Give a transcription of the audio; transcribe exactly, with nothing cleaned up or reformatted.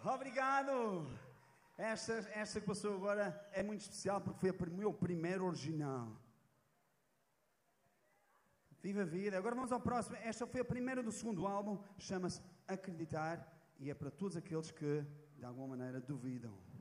Obrigado! Esta, esta que passou agora é muito especial porque foi o meu primeiro original. Viva a vida! Agora vamos ao próximo. Esta foi a primeira do segundo álbum, chama-se Acreditar e é para todos aqueles que, de alguma maneira, duvidam.